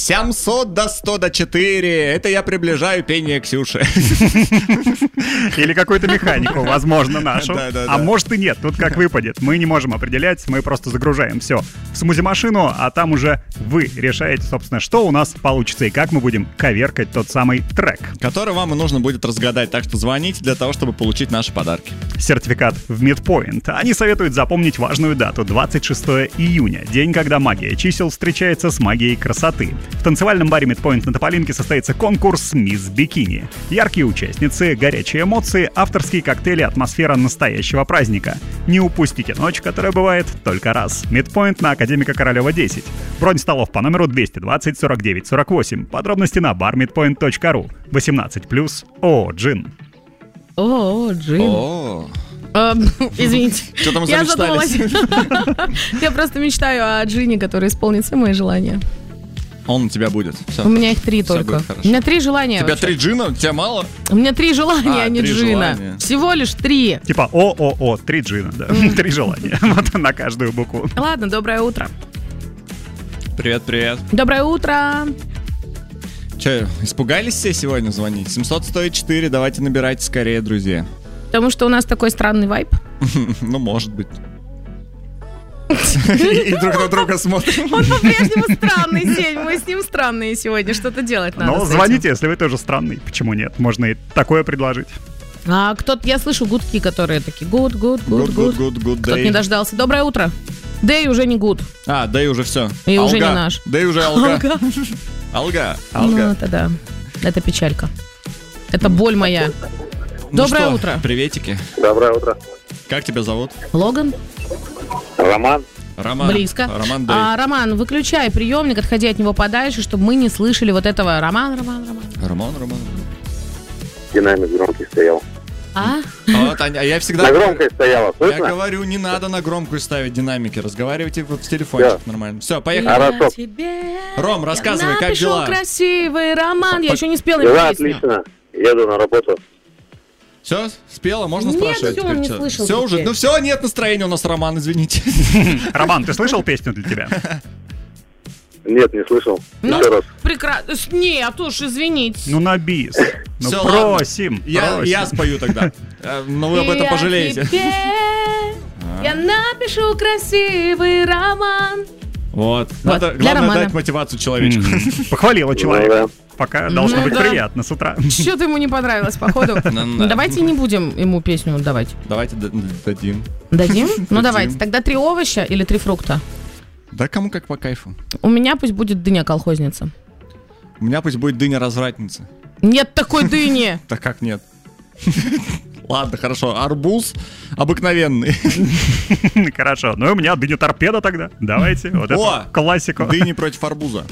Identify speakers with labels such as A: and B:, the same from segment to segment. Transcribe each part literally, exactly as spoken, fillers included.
A: семьсот до сто до четыре. Это я приближаю пение Ксюши.
B: Или какую-то механику, возможно, нашу.
A: Да, да,
B: а
A: да.
B: может и нет, тут как выпадет. Мы не можем определять, мы просто загружаем все в смузи-машину, а там уже вы решаете, собственно, что у нас получится и как мы будем коверкать тот самый трек.
A: Который вам и нужно будет разгадать. Так что звоните для того, чтобы получить наши подарки.
B: Сертификат в Midpoint. Они советуют запомнить важную дату — двадцать шестого июня, день, когда магия чисел встречается с магией красоты. В танцевальном баре Midpoint на Тополинке состоится конкурс «Мисс Бикини». Яркие участницы, горячие эмоции, авторские коктейли, атмосфера настоящего праздника. Не упустите ночь, которая бывает только раз. Midpoint на Академика Королева десять. Бронь столов по номеру двести двадцать сорок девять сорок восемь. Подробности на бар мидпоинт точка ру. восемнадцать плюс. ООО «Джин».
C: О, Джин.
A: О,
C: А, Извините.
A: что там
C: Я
A: замечтались?
C: задумалась. Я просто мечтаю о Джине, который исполнит все мои желания.
A: Он у тебя будет. Все.
C: У меня их три
A: Всё
C: только.
A: будет хорошо.
C: У меня три желания.
A: У тебя
C: вообще.
A: три джина? Тебя мало?
C: У меня три желания,
A: А,
C: а не
A: три
C: Джина.
A: желания.
C: Всего лишь три.
B: Типа ООО, три джина, да. Три желания. Вот на каждую букву.
C: Ладно, доброе утро.
A: Привет, привет.
C: Доброе утро.
A: Че, испугались все сегодня звонить? семьсот сто четыре, давайте набирайте скорее, друзья.
C: Потому что у нас такой странный вайб.
A: Ну, может быть. И друг на друга смотрим.
C: Он по-прежнему странный, Сень. Мы с ним странные сегодня. Что-то делать надо.
B: Но
C: с этим.
B: звоните, если вы тоже странный. Почему нет? Можно и такое предложить.
C: А кто-то, я слышу гудки, которые такие good, good, good,
A: Good,
C: good.
A: good, good, good
C: Кто-то
A: day.
C: не дождался. Доброе утро. Дэй уже не good.
A: А, да и уже все.
C: И уже не наш.
A: Да и уже алга. Алга,
C: Ну,
A: алга.
C: это да. Это печалька. Это боль моя.
A: Ну
C: Доброе
A: что,
C: утро.
A: Приветики.
D: Доброе утро.
A: Как тебя зовут?
C: Логан?
D: Роман.
A: Роман.
C: Близко.
A: Роман Дэй.
C: А, Роман, выключай приемник, отходи от него подальше, чтобы мы не слышали вот этого Роман, Роман, Роман.
A: Роман, Роман.
D: Динамик громкий стоял.
C: А?
A: Вот, а я всегда...
D: На громкой стояла,
A: Я
D: слышно?
A: говорю, не надо на громкую ставить динамики, разговаривайте вот в телефончик
D: Да.
A: нормально. Все, поехали.
D: Хорошо.
C: Я тебе
A: Ром, рассказывай, как
C: напишу
A: дела?
C: красивый роман. Я еще не спела
D: Дела
C: песню.
D: отлично. Еду на работу.
A: Все, спела, можно
C: Нет,
A: спрашивать?
C: всё,
A: теперь
C: он не
A: чё?
C: слышал
A: Все уже,
C: теперь.
A: ну все, нет настроения у нас, Роман, извините.
B: Роман, ты слышал песню для тебя?
D: Нет, не слышал.
C: Ну,
D: Еще раз.
C: прекрасно. Нет, уж извините.
B: Ну, на бис. Ну,
A: Всё, ладно.
B: просим,
A: Я,
B: просим.
A: я спою тогда. Э, Но вы об этом
C: Я
A: пожалеете.
C: тебе, я напишу красивый роман.
A: Вот.
C: Вот,
A: Надо,
C: для
A: главное,
C: Романа.
A: дать мотивацию человечку.
B: Мгм. Похвалила человека.
D: Ну да.
B: Пока должно
C: Ну
B: быть
C: да.
B: приятно с утра.
C: Что-то ему не понравилось, походу.
A: Ну да.
C: Давайте не будем ему песню давать.
A: Давайте д- д- дадим.
C: Дадим? Ну
A: Дадим.
C: давайте. Тогда три овоща или три фрукта?
A: Да кому как по кайфу.
C: У меня пусть будет дыня-колхозница.
A: У меня пусть будет дыня-развратница.
C: Нет такой дыни!
A: Да как нет? Ладно, хорошо. Арбуз обыкновенный.
B: Хорошо. Ну и у меня дыня торпеда тогда. Давайте. Вот
A: О!
B: эту классику.
A: Дыни против арбуза.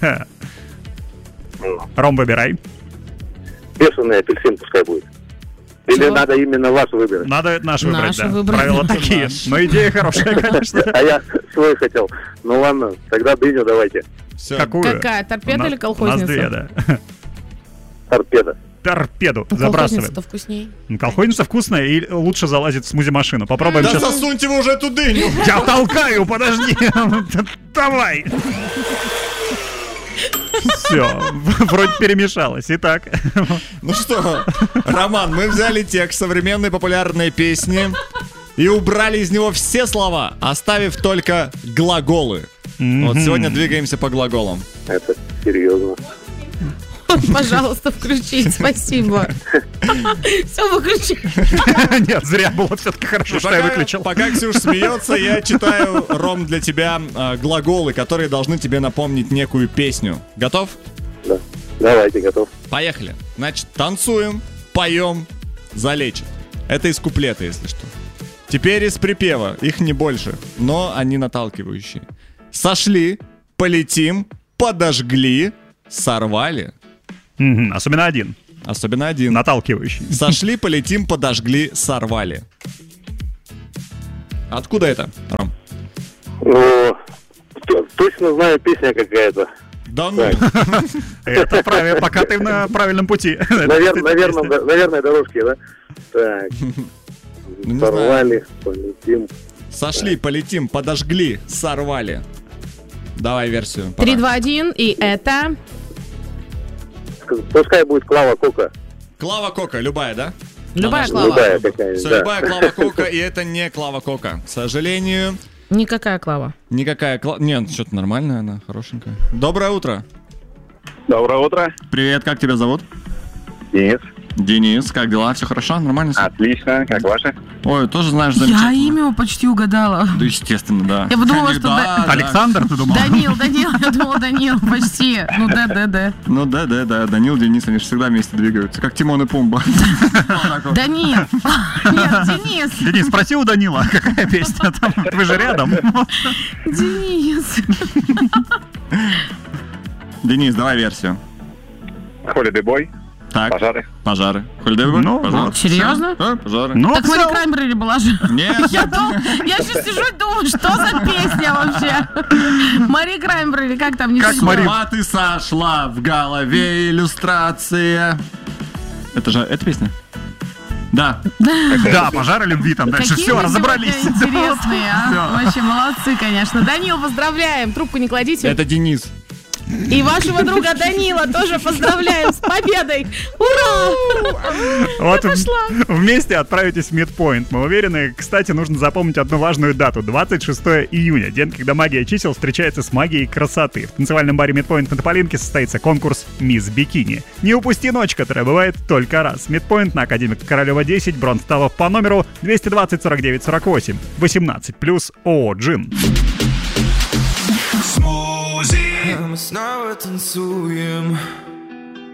B: Ром, выбирай.
D: Бешеный апельсин пускай будет. Или
C: Чего?
D: надо именно ваш выбирать?
B: Надо наш выбрать,
C: Наш
B: да.
C: выбрать.
B: Правила такие.
A: Наш.
B: Но идея хорошая, конечно.
D: А я свой хотел. Ну ладно, тогда дыню давайте.
A: Все.
B: Какую?
C: Какая, торпеда
B: У нас-
C: или
B: У
C: колхозница?
B: нас две, да.
D: Торпеда.
B: Торпеду
C: Ну,
B: забрасываем.
C: колхозница-то вкуснее.
B: Ну, колхозница вкусная и лучше залазит в смузи-машину. Попробуем
A: Да
B: сейчас.
A: засуньте вы уже эту дыню.
B: Я толкаю, подожди. Давай. Все, вроде перемешалось. Итак,
A: Ну что, Роман, мы взяли текст современной популярной песни и убрали из него все слова, оставив только глаголы. Вот сегодня двигаемся по глаголам.
D: Это серьезно.
C: Пожалуйста, включи, спасибо. Все, выключи.
B: нет, зря было все-таки хорошо, что я выключил.
A: Пока Ксюш смеется, я читаю, Ром, для тебя э, глаголы, которые должны тебе напомнить некую песню. Готов?
D: Да. Давайте, готов.
A: Поехали. Значит, танцуем, поем, залечит. Это из куплета, если что. Теперь из припева. Их не больше, но они наталкивающие. Сошли, полетим, подожгли, сорвали.
B: Мгм, особенно один,
A: Особенно один.
B: наталкивающий.
A: Сошли, полетим, подожгли, сорвали. Откуда это, Ром?
D: Ну, т- точно знаю, песня какая-то.
A: Да ну.
D: Так.
B: Это правильно, пока ты на правильном пути.
D: Навер- наверное, да- наверное, дорожки, да? Так.
A: Ну, не знаю.
D: Сорвали, полетим.
A: Сошли, полетим, подожгли, сорвали. Давай версию. Пора.
C: Три, два, один, и это...
D: Пускай будет Клава Кока.
A: Клава Кока, любая, да?
C: Любая
A: Она-
C: Клава.
D: Любая какая-нибудь,
A: Все,
D: да.
A: любая Клава Кока, и это не Клава Кока. К сожалению,
C: Никакая Клава.
A: никакая Клава... Нет, что-то нормальная она, хорошенькая. Доброе утро.
D: Доброе утро.
A: Привет, как тебя зовут?
D: Денис.
A: Денис, как дела? Все хорошо? Нормально? всё?
D: Отлично. Как ваши?
A: Ой, тоже знаешь
C: Я
A: замечательно.
C: имя его почти угадала.
A: Да, естественно, да.
C: Я подумала, что
A: Да,
C: да-
A: да.
B: Александр, ты думал?
C: Данил, Данил, я думала, Данил, почти. Ну, да, да, да.
A: Ну да, да, да. Данил, Денис, они же всегда вместе двигаются, как Тимон и Пумба.
C: Данил. Нет, Денис.
B: Денис, спроси у Данила, какая песня там? Вы же рядом.
C: Денис.
A: Денис, давай версию.
D: Holiday Boy.
A: Так,
D: Пожары.
A: пожары. Хольдейбой?
B: Ну,
A: пожары.
B: вот.
C: Серьезно?
A: Да, пожары.
B: Ну,
C: Так
B: в
C: Мари
B: целом-
C: Краймбрери была же.
A: Нет,
C: Я, дум- я сейчас сижу и думаю, что за песня вообще? Мари Краймбрери, как там не
B: Как
C: сижу?
B: Мари-
A: а ты сошла в голове иллюстрация. Это же, это песня? Да.
B: Да, пожары любви там дальше.
C: Какие
B: Все,
C: вы
B: разобрались.
C: сегодня интересные, а?
B: Всё.
C: Вообще молодцы, конечно. Данил, поздравляем. Трубку не кладите.
A: Это Денис.
C: И вашего друга Данила тоже поздравляем с победой. Ура!
B: Вот
C: Я пошла.
B: в- вместе отправитесь в Мидпоинт. Мы уверены. Кстати, нужно запомнить одну важную дату. двадцать шестое июня. День, когда магия чисел встречается с магией красоты. В танцевальном баре Мидпоинт на Тополинке состоится конкурс «Мисс Бикини». Не упусти ночь, которая бывает только раз. Мидпоинт на Академика Королева десять. Бронь ставов по номеру двести двадцать сорок девять сорок восемь. восемнадцать плюс ООО «Джин».
E: Мы снова танцуем.